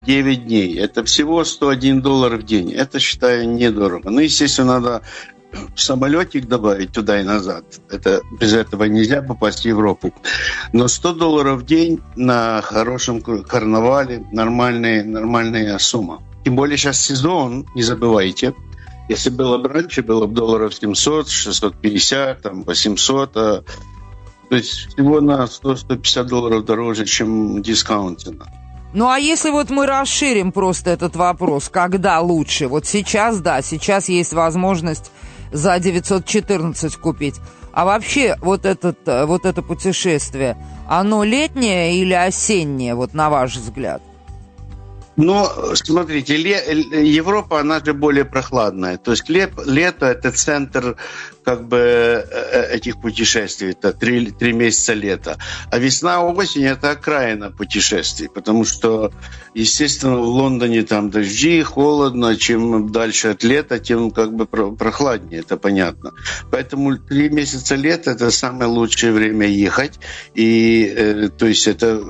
9 дней. Это всего $101 в день. Это, считаю, недорого. Ну, естественно, надо самолетик добавить туда и назад. Это, без этого нельзя попасть в Европу. Но $100 в день на хорошем карнавале нормальная сумма. Тем более сейчас сезон, не забывайте. Если было бы раньше, было бы долларов 700, 650, там, 800. То есть всего на $100-150 дороже, чем дискаунтина. Ну, а если вот мы расширим просто этот вопрос, когда лучше? Вот сейчас, да, сейчас есть возможность за 914 купить. А вообще вот это путешествие, оно летнее или осеннее, вот на ваш взгляд? Ну, смотрите, Европа, она же более прохладная. То есть лето – это центр как бы этих путешествий. Это 3 месяца лета. А весна, осень – это окраина путешествий. Потому что, естественно, в Лондоне там дожди, холодно. Чем дальше от лета, тем как бы прохладнее, это понятно. Поэтому 3 месяца лета – это самое лучшее время ехать. И, то есть, это...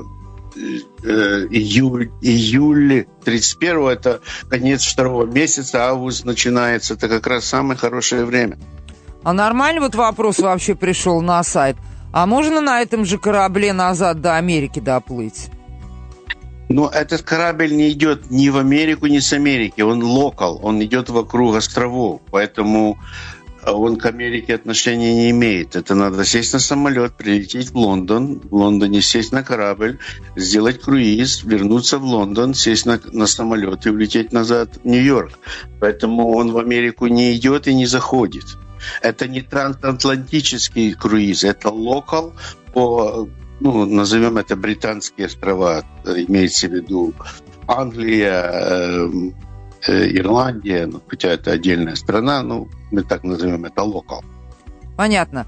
июль 31 это конец 2 месяца, август начинается, это как раз самое хорошее время. А нормальный вот вопрос вообще пришел на сайт. А можно на этом же корабле назад до Америки доплыть? Но этот корабль не идет ни в Америку, ни с Америки. Он локал, он идет вокруг островов. Поэтому он к Америке отношения не имеет. Это надо сесть на самолет, прилететь в Лондон, в Лондоне сесть на корабль, сделать круиз, вернуться в Лондон, сесть на самолет и улететь назад в Нью-Йорк. Поэтому он в Америку не идет и не заходит. Это не трансатлантический круиз, это локал по, назовем это британские острова, имеется в виду Англия, Ирландия, хотя это отдельная страна, мы так назовем это локал. Понятно.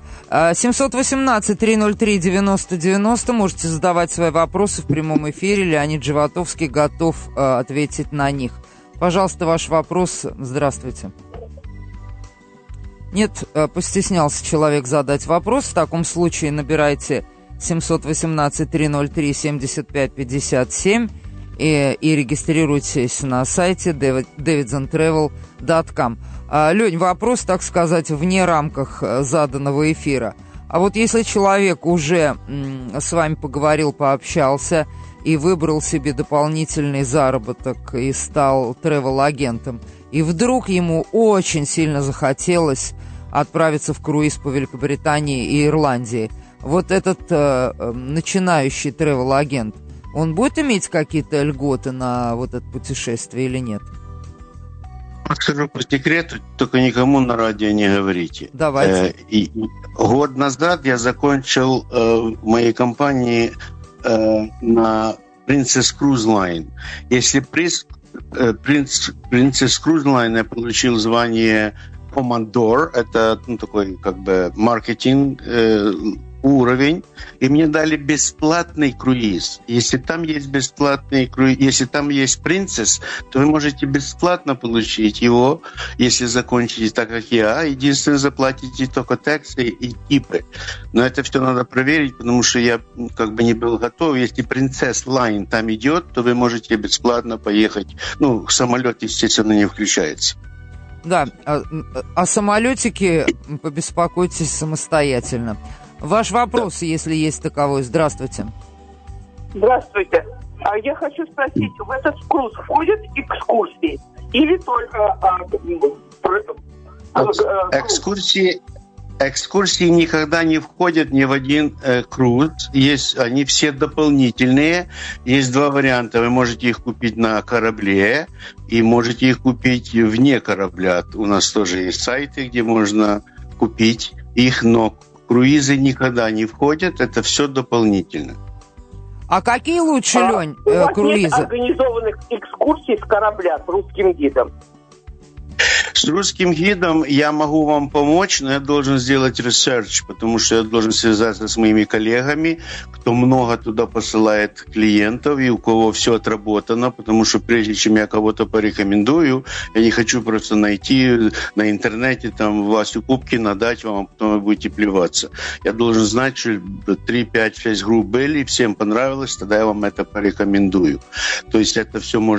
718-303-90-90. Можете задавать свои вопросы в прямом эфире. Леонид Животовский готов ответить на них. Пожалуйста, ваш вопрос. Здравствуйте. Нет, постеснялся человек задать вопрос. В таком случае набирайте 718-303-75-57 и регистрируйтесь на сайте davidsontravel.com. Лёнь, вопрос, так сказать, вне рамках заданного эфира. А вот если человек уже с вами поговорил, пообщался и выбрал себе дополнительный заработок и стал тревел-агентом, и вдруг ему очень сильно захотелось отправиться в круиз по Великобритании и Ирландии, вот этот начинающий тревел-агент, он будет иметь какие-то льготы на вот это путешествие или нет? Скажу по секрету, только никому на радио не говорите. Давайте. Год назад я закончил в моей компании на Princess Cruise Line. Если Princess Cruise Line я получил звание Командор, это такой как бы маркетинг уровень, и мне дали бесплатный круиз. Если там есть бесплатный круиз, если там есть Princess, то вы можете бесплатно получить его, если закончите так, как я. Единственное, заплатите только таксы и типы. Но это все надо проверить, потому что я как бы не был готов. Если Princess Line там идет, то вы можете бесплатно поехать. Самолет, естественно, не включается. Да, о самолетике побеспокойтесь самостоятельно. Ваш вопрос, если есть таковой. Здравствуйте. Здравствуйте. Я хочу спросить, в этот круиз входят экскурсии или только Экскурсии никогда не входят ни в один круиз. Они все дополнительные. Есть 2 варианта. Вы можете их купить на корабле и можете их купить вне корабля. У нас тоже есть сайты, где можно купить их, но круизы никогда не входят. Это все дополнительно. А какие лучше, Лёнь, круизы? Нет организованных экскурсий с корабля с русским гидом? С русским гидом я могу вам помочь, но я должен сделать ресерч, потому что я должен связаться с моими коллегами, кто много туда посылает клиентов и у кого все отработано, потому что прежде чем я кого-то порекомендую, я не хочу просто найти на интернете там Васю Пупкина, дать вам, а потом вы будете плеваться. Я должен знать, что 3, 5, 6 групп были, всем понравилось, тогда я вам это порекомендую. То есть это все можно